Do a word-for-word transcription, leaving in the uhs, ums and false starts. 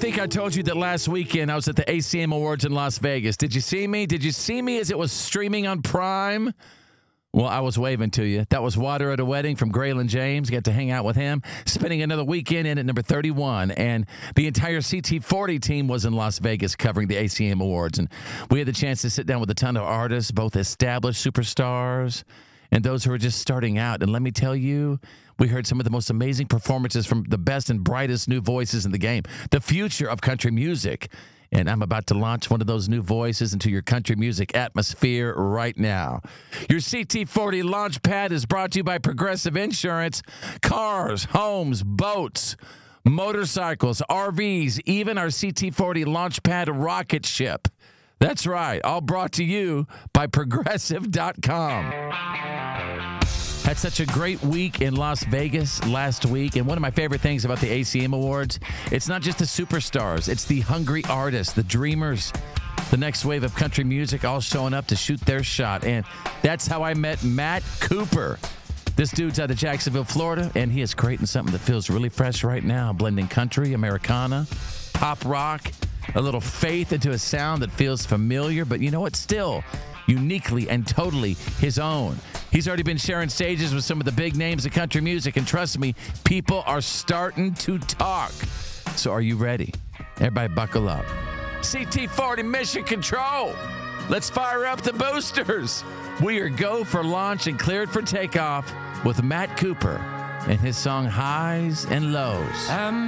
think I told you that last weekend I was at the A C M Awards in Las Vegas. Did you see me? Did you see me as it was streaming on Prime? Well, I was waving to you. That was Water at a Wedding from Graylin James. Got to hang out with him, spending another weekend in at number thirty-one. And the entire C T forty team was in Las Vegas covering the A C M Awards. And we had the chance to sit down with a ton of artists, both established superstars and those who are just starting out. And let me tell you, we heard some of the most amazing performances from the best and brightest new voices in the game, the future of country music. And I'm about to launch one of those new voices into your country music atmosphere right now. Your C T forty Launchpad is brought to you by Progressive Insurance. Cars, homes, boats, motorcycles, R Vs, even our C T forty Launchpad rocket ship. That's right, all brought to you by Progressive dot com. Had such a great week in Las Vegas last week. And one of my favorite things about the A C M Awards, it's not just the superstars. It's the hungry artists, the dreamers, the next wave of country music all showing up to shoot their shot. And that's how I met Matt Cooper. This dude's out of Jacksonville, Florida, and he is creating something that feels really fresh right now, blending country, Americana, pop rock, a little faith into a sound that feels familiar, but you know what? Still uniquely and totally his own. He's already been sharing stages with some of the big names of country music, and trust me, people are starting to talk. So are you ready? Everybody buckle up. C T forty Mission Control. Let's fire up the boosters. We are go for launch and cleared for takeoff with Matt Cooper and his song Highs and Lows.